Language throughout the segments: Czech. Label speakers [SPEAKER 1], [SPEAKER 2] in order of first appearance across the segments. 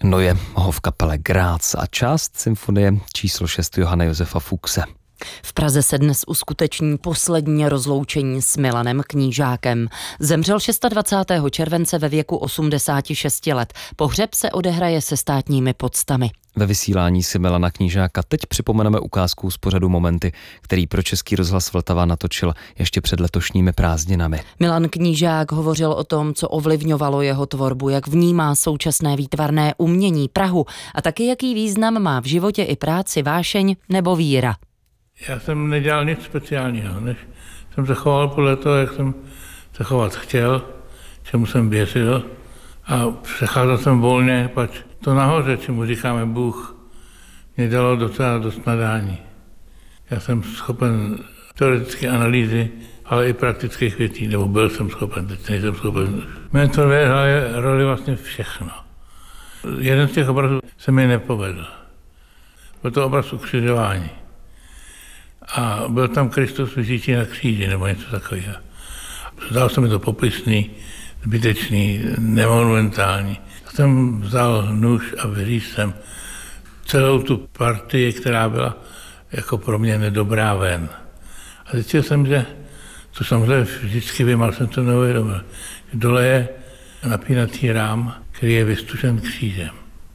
[SPEAKER 1] Noje ho v kapele Graz a část symfonie číslo 6 Johanna Josefa Fuchse.
[SPEAKER 2] V Praze se dnes uskuteční poslední rozloučení s Milanem Knížákem. Zemřel 26. července ve věku 86 let. Pohřeb se odehraje se státními poctami.
[SPEAKER 1] Ve vysílání si Milana Knížáka teď připomeneme ukázku z pořadu Momenty, který pro Český rozhlas Vltava natočil ještě před letošními prázdninami.
[SPEAKER 2] Milan Knížák hovořil o tom, co ovlivňovalo jeho tvorbu, jak vnímá současné výtvarné umění, Prahu a taky jaký význam má v životě i práci vášeň nebo víra.
[SPEAKER 3] Já jsem nedělal nic speciálního, než jsem se choval podle toho, jak jsem se chovat chtěl, čemu jsem věřil a přecházel jsem volně, pač to nahoře, čemu říkáme Bůh, mě dalo docela dost nadání. Já jsem schopen teoretické analýzy, ale i praktických věcí, nebo byl jsem schopen, teď nejsem schopen. Mé tvorbě hraje roli vlastně všechno. Jeden z těch obrazů se mi nepovedl. Byl to obraz ukřižování. A byl tam Kristus vysící na kříži, nebo něco takového. Zdál se mi to popisný, zbytečný, nemonumentální. Tak jsem vzal nůž a vyřízl jsem celou tu partii, která byla jako pro mě nedobrá ven. A zjistil jsem, že to samozřejmě vždycky vím, ale jsem to neuvědomil. Dole je napínatý rám, který je vystužen křížem.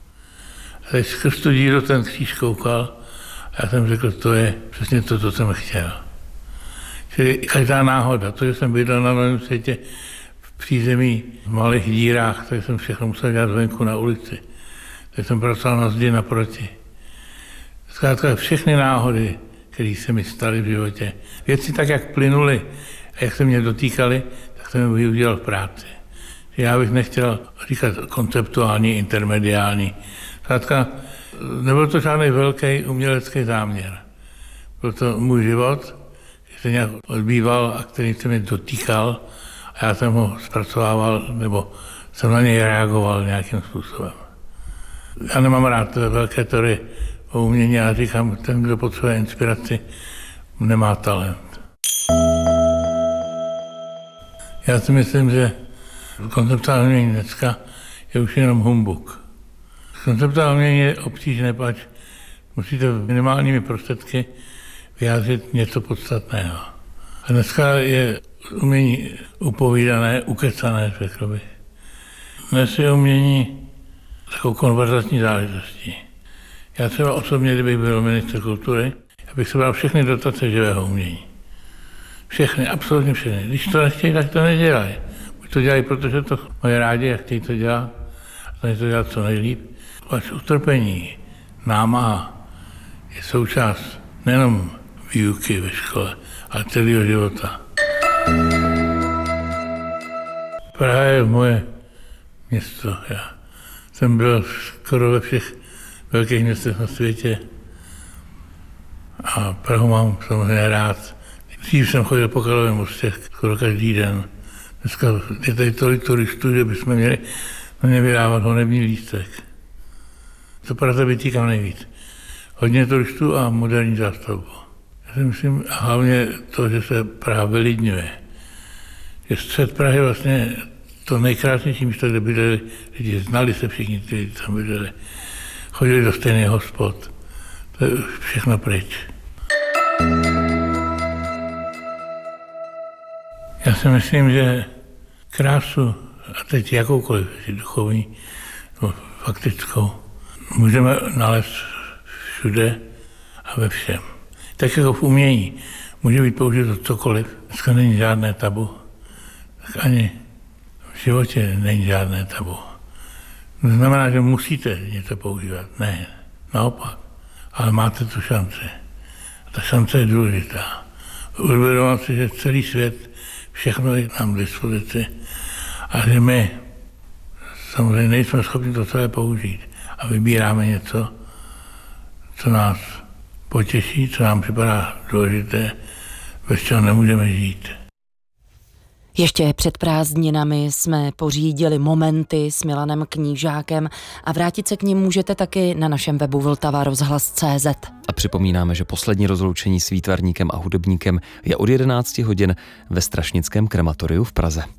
[SPEAKER 3] A teď skrz tu díru ten kříž koukal. Já jsem řekl, to je přesně to, co jsem chtěl. Čili každá náhoda, to, že jsem bydlel na Novém Světě v přízemí v malých dírách, tak jsem všechno musel dělat venku na ulici. Tak jsem pracoval na zdi naproti. Zkrátka všechny náhody, které se mi staly v životě, věci tak, jak plynuly a jak se mě dotýkaly, tak jsem je využil v práci. Já bych nechtěl říkat konceptuální, intermediální. Zkrátka, nebyl to žádný velký umělecký záměr. Byl to můj život, který se nějak odbýval a který se mi dotýkal a já jsem ho zpracovával nebo jsem na něj reagoval nějakým způsobem. Já nemám rád velké teorie o umění, já říkám, ten, kdo potřebuje inspiraci, nemá talent. Já si myslím, že konceptuální umění dneska je už jenom humbuk. Konceptuální umění je obtížné, pač musíte minimálními prostředky vyjádřit něco podstatného. A dneska je umění upovídané, ukecané, řekl bych. Dnes je umění takovou konverzační záležitostí. Já třeba osobně, kdybych byl ministr kultury, já bych se bral všechny dotace živého umění. Všechny, absolutně všechny. Když to nechtějí, tak to nedělají. Buď to dělají, protože to mají rádi a chtějí to dělat, a to dělat co nejlíp. Až utrpení, námaha je součást nejenom výuky ve škole, ale celého života. Praha je moje město. Já jsem byl skoro ve všech velkých městech na světě a Prahu mám samozřejmě rád. Dřív jsem chodil po Karlově mostě skoro každý den. Dneska je tady tolik turistů, že bychom měli na ně vydávat honební lístek. To Praze vytýkám nejvíc. Hodně turistů a moderní zástavbu. Já si myslím hlavně to, že se Praha vylidňuje. Že střed Prahy je vlastně to nejkrásnější místo, kde bydleli lidi. Znali se všichni, kteří tam bydleli. Chodili do stejných hospod. To je všechno pryč. Já si myslím, že krásu, a teď jakoukoliv, duchovní nebo faktickou, můžeme nalézt všude a ve všem. Tak jako v umění může být použito cokoliv. Dneska není žádné tabu, tak ani v životě není žádné tabu. To znamená, že musíte něco používat. Ne, naopak. Ale máte tu šanci. A ta šance je důležitá. Uvědomovat si, že celý svět, všechno je nám k dispozici a že my samozřejmě nejsme schopni to celé použít. A vybíráme něco, co nás potěší, co nám připadá důležité, bez čeho nemůžeme žít.
[SPEAKER 2] Ještě před prázdninami jsme pořídili Momenty s Milanem Knížákem a vrátit se k nim můžete taky na našem webu vltavarozhlas.cz.
[SPEAKER 1] A připomínáme, že poslední rozloučení s výtvarníkem a hudebníkem je od 11 hodin ve Strašnickém krematoriu v Praze.